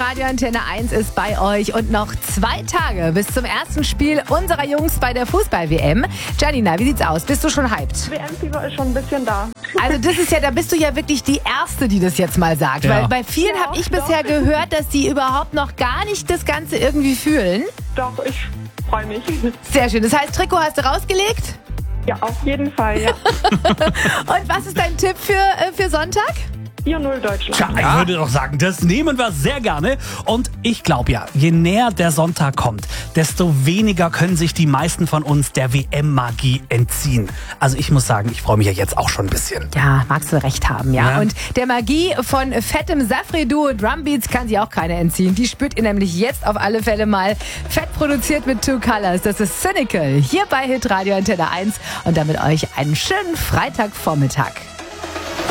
Radio Antenne 1 ist bei euch und noch 2 Tage bis zum ersten Spiel unserer Jungs bei der Fußball-WM. Janina, wie sieht's aus? Bist du schon hyped? WM-Fieber ist schon ein bisschen da. Also das ist ja, da bist du ja wirklich die Erste, die das jetzt mal sagt. Ja. Weil bei vielen habe ich bisher gehört, dass die überhaupt noch gar nicht das Ganze irgendwie fühlen. Doch, ich freue mich. Sehr schön. Das heißt, Trikot hast du rausgelegt? Ja, auf jeden Fall, ja. Und was ist dein Tipp für Sonntag? 4-0 Deutschland. Tja, ich würde doch sagen, das nehmen wir sehr gerne. Und ich glaube ja, je näher der Sonntag kommt, desto weniger können sich die meisten von uns der WM-Magie entziehen. Also ich muss sagen, ich freue mich ja jetzt auch schon ein bisschen. Ja, magst du recht haben, ja. Ja. Und der Magie von fettem Safri-Duo Drumbeats kann sich auch keiner entziehen. Die spürt ihr nämlich jetzt auf alle Fälle mal. Fett produziert mit Two Colors. Das ist Cynical. Hier bei Hitradio Antenne 1. Und damit euch einen schönen Freitagvormittag.